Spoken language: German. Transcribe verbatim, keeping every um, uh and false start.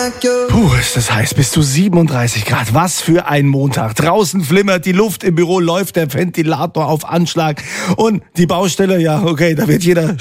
Puh, ist das heiß. Bis zu siebenunddreißig Grad. Was für ein Montag. Draußen flimmert die Luft, im Büro läuft der Ventilator auf Anschlag. Und die Baustelle, ja, okay, da wird jeder